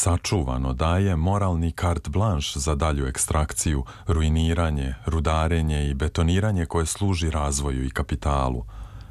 sačuvano, daje moralni carte blanche za dalju ekstrakciju, ruiniranje, rudarenje i betoniranje koje služi razvoju i kapitalu.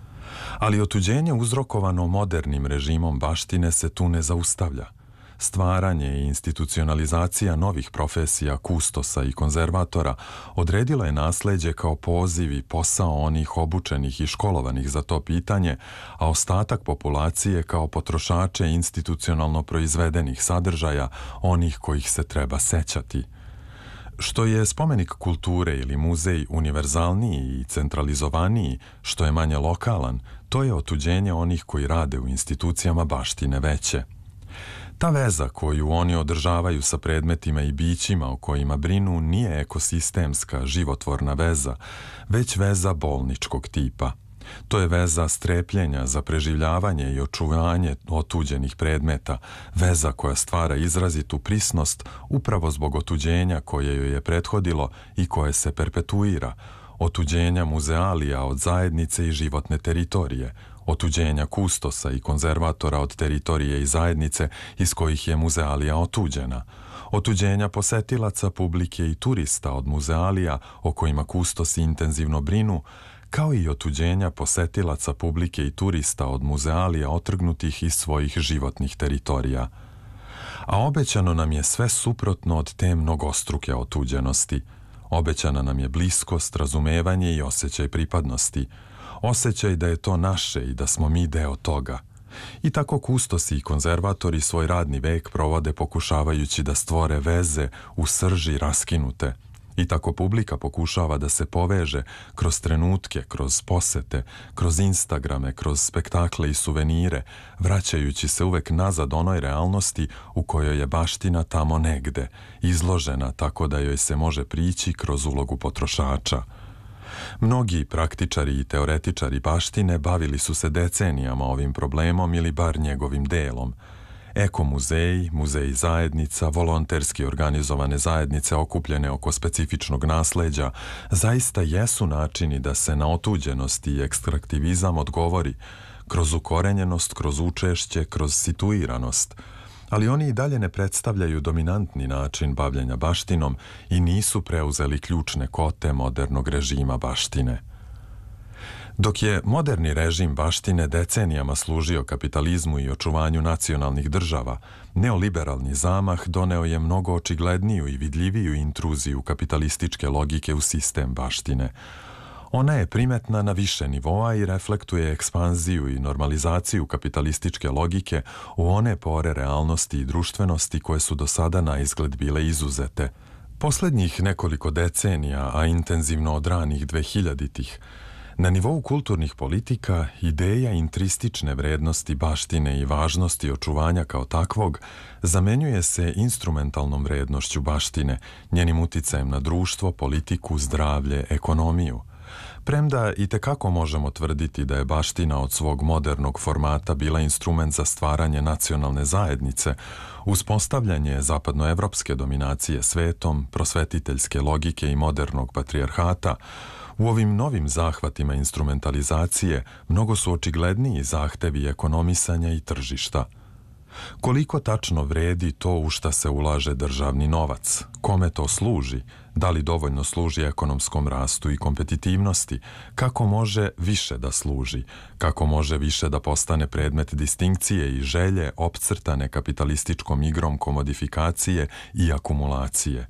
Ali otuđenje uzrokovano modernim režimom baštine se tu ne zaustavlja. Stvaranje i institucionalizacija novih profesija, kustosa i konzervatora odredila je nasleđe kao poziv i posao onih obučenih i školovanih za to pitanje, a ostatak populacije kao potrošače institucionalno proizvedenih sadržaja, onih kojih se treba sećati. Što je spomenik kulture ili muzej univerzalniji i centralizovaniji, što je manje lokalan, to je otuđenje onih koji rade u institucijama baštine veće. Ta veza koju oni održavaju sa predmetima i bićima o kojima brinu nije ekosistemska, životvorna veza, već veza bolničkog tipa. To je veza strepljenja za preživljavanje i očuvanje otuđenih predmeta, veza koja stvara izrazitu prisnost upravo zbog otuđenja koje joj je prethodilo i koje se perpetuira, otuđenja muzealija od zajednice i životne teritorije, otuđenja kustosa i konzervatora od teritorije i zajednice iz kojih je muzealija otuđena, otuđenja posetilaca, publike i turista od muzealija o kojima kustosi intenzivno brinu, kao i otuđenja posetilaca, publike i turista od muzealija otrgnutih iz svojih životnih teritorija. A obećano nam je sve suprotno od te mnogostruke otuđenosti. Obećana nam je bliskost, razumevanje i osjećaj pripadnosti. Osjećaj da je to naše i da smo mi deo toga. I tako kustosi i konzervatori svoj radni vek provode pokušavajući da stvore veze u srži raskinute. I tako publika pokušava da se poveže kroz trenutke, kroz posete, kroz Instagrame, kroz spektakle i suvenire, vraćajući se uvek nazad onoj realnosti u kojoj je baština tamo negde, izložena tako da joj se može prići kroz ulogu potrošača. Mnogi praktičari i teoretičari baštine bavili su se decenijama ovim problemom ili bar njegovim delom. Ekomuzeji, muzeji zajednica, volonterski organizovane zajednice okupljene oko specifičnog nasleđa zaista jesu načini da se na otuđenost i ekstraktivizam odgovori kroz ukorenjenost, kroz učešće, kroz situiranost, ali oni i dalje ne predstavljaju dominantni način bavljenja baštinom i nisu preuzeli ključne kote modernog režima baštine. Dok je moderni režim baštine decenijama služio kapitalizmu i očuvanju nacionalnih država, neoliberalni zamah doneo je mnogo očigledniju i vidljiviju intruziju kapitalističke logike u sistem baštine. Ona je primetna na više nivoa i reflektuje ekspanziju i normalizaciju kapitalističke logike u one pore realnosti i društvenosti koje su do sada na izgled bile izuzete. Poslednjih nekoliko decenija, a intenzivno od ranih 2000-ih, na nivou kulturnih politika, ideja intristične vrednosti baštine i važnosti očuvanja kao takvog zamenjuje se instrumentalnom vrednošću baštine, njenim uticajem na društvo, politiku, zdravlje, ekonomiju. Premda i tekako možemo tvrditi da je baština od svog modernog formata bila instrument za stvaranje nacionalne zajednice, uspostavljanje zapadnoevropske dominacije svetom, prosvetiteljske logike i modernog patrijarhata, u ovim novim zahvatima instrumentalizacije mnogo su očigledniji zahtevi ekonomisanja i tržišta. Koliko tačno vredi to u šta se ulaže državni novac? Kome to služi? Da li dovoljno služi ekonomskom rastu i kompetitivnosti? Kako može više da služi? Kako može više da postane predmet distinkcije i želje opcrtane kapitalističkom igrom komodifikacije i akumulacije?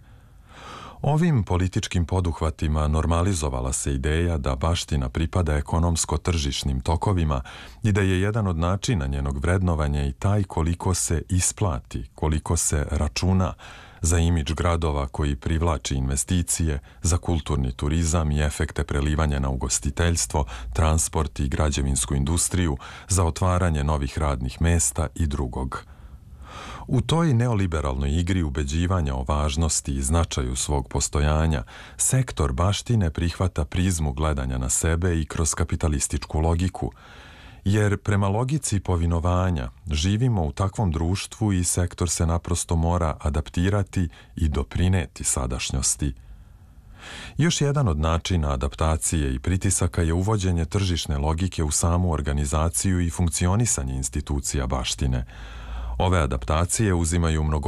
Ovim političkim poduhvatima normalizovala se ideja da baština pripada ekonomsko-tržišnim tokovima i da je jedan od načina njenog vrednovanja i taj koliko se isplati, koliko se računa za imidž gradova koji privlači investicije, za kulturni turizam i efekte prelivanja na ugostiteljstvo, transport i građevinsku industriju, za otvaranje novih radnih mesta i drugog. U toj neoliberalnoj igri ubeđivanja o važnosti i značaju svog postojanja, sektor baštine prihvata prizmu gledanja na sebe i kroz kapitalističku logiku, jer prema logici povinovanja živimo u takvom društvu i sektor se naprosto mora adaptirati i doprineti sadašnjosti. Još jedan od načina adaptacije i pritisaka je uvođenje tržišne logike u samu organizaciju i funkcionisanje institucija baštine. Ove adaptacije uzimaju mnogo